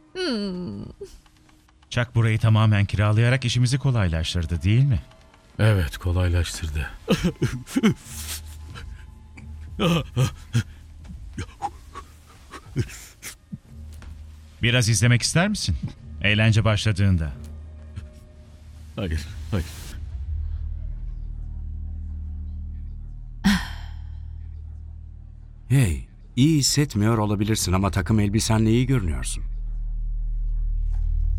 Chuck burayı tamamen kiralayarak işimizi kolaylaştırdı, değil mi? Evet, kolaylaştırdı. Biraz izlemek ister misin? Eğlence başladığında. Hayır, hayır. Hey, iyi hissetmiyor olabilirsin ama takım elbisenle iyi görünüyorsun.